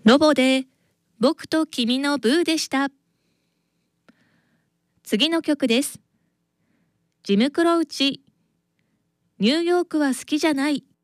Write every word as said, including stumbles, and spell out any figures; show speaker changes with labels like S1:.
S1: ロボで僕と君のブーでした。次の曲です。ジム・クロウチ、ニューヨークは好きじゃない。